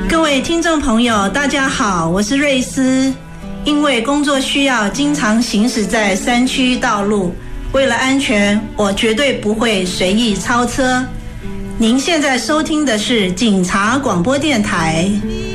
各位听众朋友，大家好，我是瑞斯。因为工作需要，经常行驶在山区道路，为了安全，我绝对不会随意超车。您现在收听的是警察广播电台。